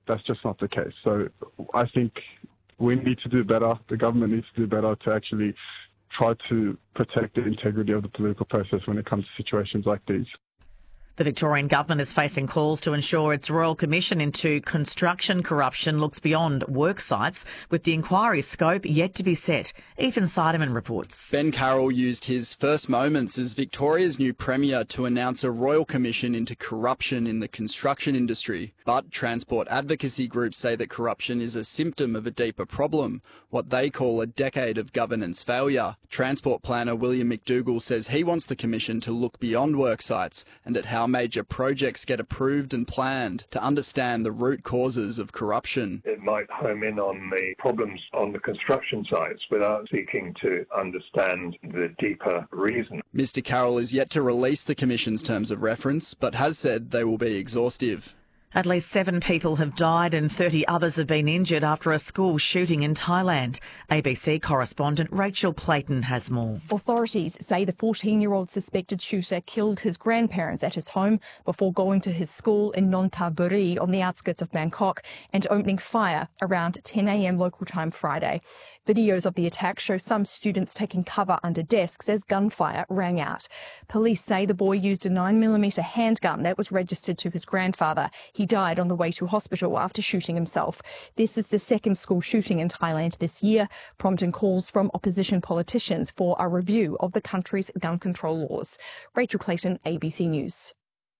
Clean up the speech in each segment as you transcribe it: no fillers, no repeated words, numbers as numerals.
that's just not the case. So I think we need to do better. The government needs to do better to actually try to protect the integrity of the political process when it comes to situations like these. The Victorian government is facing calls to ensure its Royal Commission into construction corruption looks beyond work sites, with the inquiry's scope yet to be set. Ethan Seidemann reports. Ben Carroll used his first moments as Victoria's new Premier to announce a Royal Commission into corruption in the construction industry. But transport advocacy groups say that corruption is a symptom of a deeper problem, what they call a decade of governance failure. Transport planner William McDougall says he wants the Commission to look beyond work sites and at how major projects get approved and planned to understand the root causes of corruption. It might home in on the problems on the construction sites without seeking to understand the deeper reason. Mr Carroll is yet to release the Commission's terms of reference, but has said they will be exhaustive. At least 7 people have died and 30 others have been injured after a school shooting in Thailand. ABC correspondent Rachel Clayton has more. Authorities say the 14-year-old suspected shooter killed his grandparents at his home before going to his school in Nonthaburi on the outskirts of Bangkok and opening fire around 10 a.m. local time Friday. Videos of the attack show some students taking cover under desks as gunfire rang out. Police say the boy used a 9mm handgun that was registered to his grandfather. He died on the way to hospital after shooting himself. This is the second school shooting in Thailand this year, prompting calls from opposition politicians for a review of the country's gun control laws. Rachel Clayton, ABC News.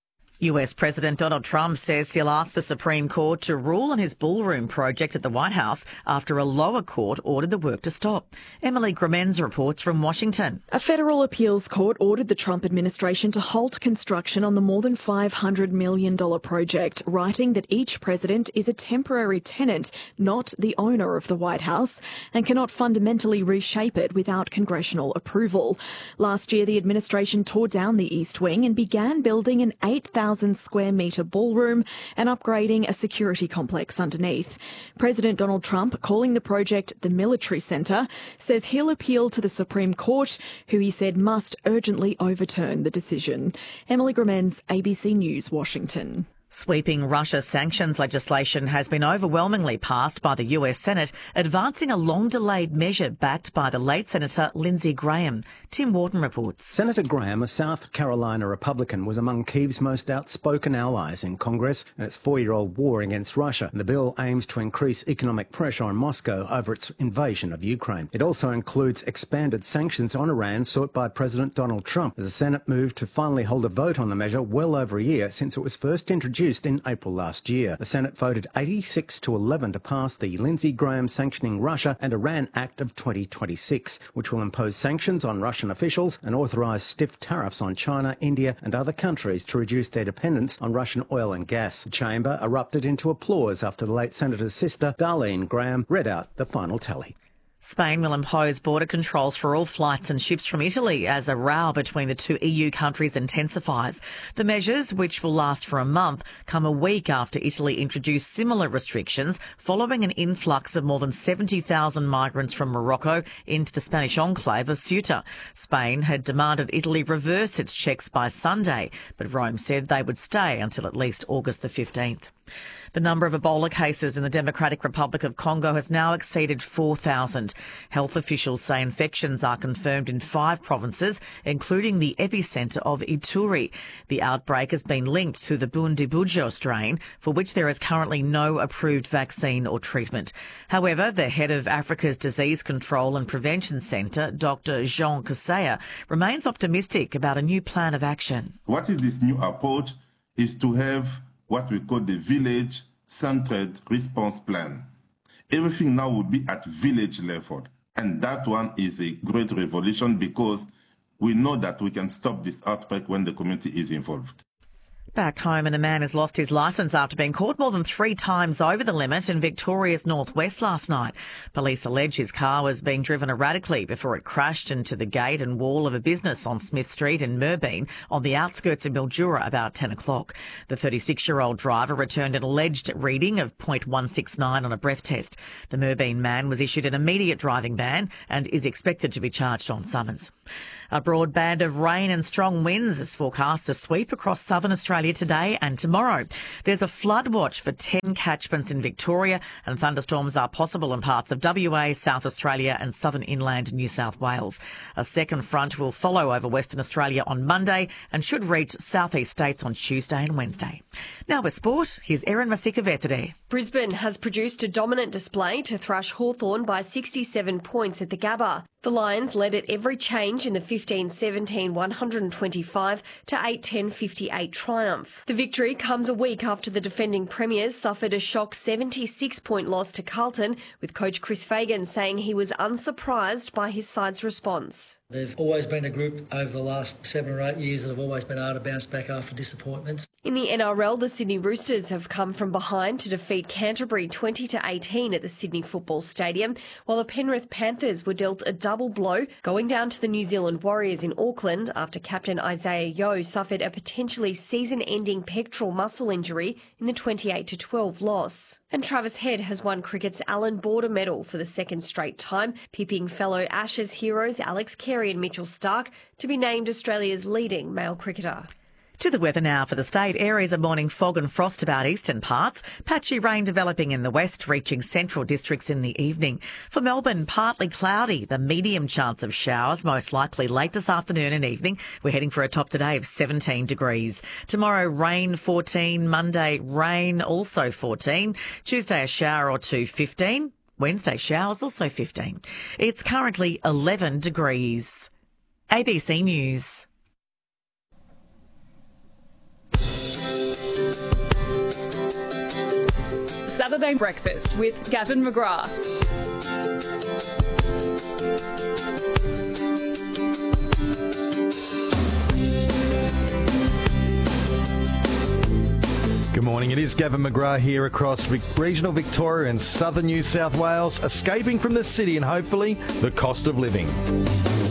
US President Donald Trump says he'll ask the Supreme Court to rule on his ballroom project at the White House after a lower court ordered the work to stop. Emily Gramenz reports from Washington. A federal appeals court ordered the Trump administration to halt construction on the more than $500 million project, writing that each president is a temporary tenant, not the owner of the White House, and cannot fundamentally reshape it without congressional approval. Last year, the administration tore down the East Wing and began building an 8,000 square metre ballroom and upgrading a security complex underneath. President Donald Trump, calling the project the Military Centre, says he'll appeal to the Supreme Court, who he said must urgently overturn the decision. Emily Gramenz, ABC News, Washington. Sweeping Russia sanctions legislation has been overwhelmingly passed by the US Senate, advancing a long-delayed measure backed by the late Senator Lindsey Graham. Tim Wharton reports. Senator Graham, a South Carolina Republican, was among Kyiv's most outspoken allies in Congress in its 4-year-old war against Russia. The bill aims to increase economic pressure on Moscow over its invasion of Ukraine. It also includes expanded sanctions on Iran sought by President Donald Trump, as the Senate moved to finally hold a vote on the measure well over a year since it was first introduced in April last year. The Senate voted 86-11 to pass the Lindsey Graham Sanctioning Russia and Iran Act of 2026, which will impose sanctions on Russian officials and authorise stiff tariffs on China, India and other countries to reduce their dependence on Russian oil and gas. The chamber erupted into applause after the late Senator's sister, Darlene Graham, read out the final tally. Spain will impose border controls for all flights and ships from Italy as a row between the two EU countries intensifies. The measures, which will last for a month, come a week after Italy introduced similar restrictions following an influx of more than 70,000 migrants from Morocco into the Spanish enclave of Ceuta. Spain had demanded Italy reverse its checks by Sunday, but Rome said they would stay until at least August the 15th. The number of Ebola cases in the Democratic Republic of Congo has now exceeded 4,000. Health officials say infections are confirmed in 5 provinces, including the epicentre of Ituri. The outbreak has been linked to the Bundibugyo strain, for which there is currently no approved vaccine or treatment. However, the head of Africa's Disease Control and Prevention Centre, Dr. Jean Kaseya, remains optimistic about a new plan of action. What is this new approach is to have what we call the village-centered response plan. Everything now would be at village level. And that one is a great revolution because we know that we can stop this outbreak when the community is involved. Back home, and a man has lost his licence after being caught more than 3 times over the limit in Victoria's northwest last night. Police allege his car was being driven erratically before it crashed into the gate and wall of a business on Smith Street in Merbeen on the outskirts of Mildura about 10 o'clock. The 36-year-old driver returned an alleged reading of .169 on a breath test. The Merbeen man was issued an immediate driving ban and is expected to be charged on summons. A broad band of rain and strong winds is forecast to sweep across southern Australia Australia today and tomorrow. There's a flood watch for 10 catchments in Victoria, and thunderstorms are possible in parts of WA, South Australia and southern inland New South Wales. A second front will follow over Western Australia on Monday and should reach southeast states on Tuesday and Wednesday. Now with sport, here's Erin Masika-Vettere. Brisbane has produced a dominant display to thrash Hawthorn by 67 points at the Gabba. The Lions led at every change in the 15-17 125 to 8-10 58 triumph. The victory comes a week after the defending premiers suffered a shock 76-point loss to Carlton, with coach Chris Fagan saying he was unsurprised by his side's response. They've always been a group over the last 7 or 8 years that have always been able to bounce back after disappointments. In the NRL, the Sydney Roosters have come from behind to defeat Canterbury 20-18 at the Sydney Football Stadium, while the Penrith Panthers were dealt a double blow, going down to the New Zealand Warriors in Auckland after captain Isaiah Yeo suffered a potentially season-ending pectoral muscle injury in the 28-12 loss. And Travis Head has won cricket's Allan Border Medal for the second straight time, pipping fellow Ashes heroes Alex Carey and Mitchell Starc to be named Australia's leading male cricketer. To the weather now for the state. Areas of morning fog and frost about eastern parts. Patchy rain developing in the west, reaching central districts in the evening. For Melbourne, partly cloudy. The medium chance of showers, most likely late this afternoon and evening. We're heading for a top today of 17 degrees. Tomorrow, rain 14. Monday, rain also 14. Tuesday, a shower or two, 15. Wednesday, showers also 15. It's currently 11 degrees. ABC News. Saturday Breakfast with Gavin McGrath. Good morning. It is Gavin McGrath here across regional Victoria and southern New South Wales, escaping from the city and hopefully the cost of living.